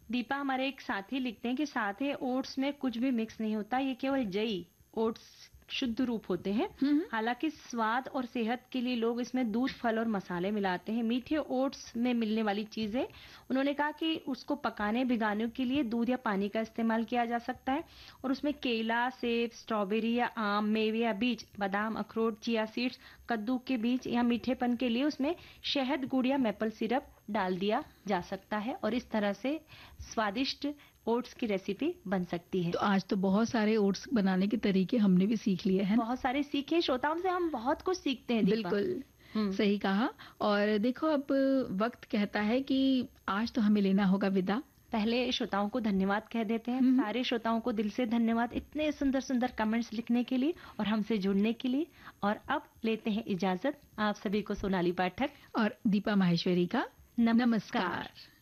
दीपा हमारे एक साथी लिखते हैं कि साथे ओट्स में कुछ भी मिक्स नहीं होता, ये केवल जई ओट्स शुद्ध रूप होते हैं। हालांकि स्वाद और सेहत के लिए लोग इसमें दूध, फल और मसाले मिलाते हैं। मीठे ओट्स में मिलने वाली चीजें, उन्होंने कहा कि उसको पकाने भिगाने के लिए दूध या पानी का इस्तेमाल किया जा सकता है और उसमें केला, सेब, स्ट्रॉबेरी या आम, मेवे या बीज, बादाम, अखरोट, चिया सीड्स, कद्दू के बीज या मीठेपन के लिए उसमें शहद, गुड़ या मैपल सिरप डाल दिया जा सकता है और इस तरह से स्वादिष्ट ओट्स की रेसिपी बन सकती है। तो आज तो बहुत सारे ओट्स बनाने के तरीके हमने भी सीख लिए हैं। बहुत सारे सीखे, श्रोताओं से हम बहुत कुछ सीखते हैं दीपा। बिल्कुल सही कहा। और देखो अब वक्त कहता है कि आज तो हमें लेना होगा विदा। पहले श्रोताओं को धन्यवाद कह देते हैं। सारे श्रोताओं को दिल से धन्यवाद इतने सुंदर सुंदर कमेंट्स लिखने के लिए और हमसे जुड़ने के लिए। और अब लेते हैं इजाजत आप सभी को, सोनाली पाठक और दीपा माहेश्वरी का नमस्कार।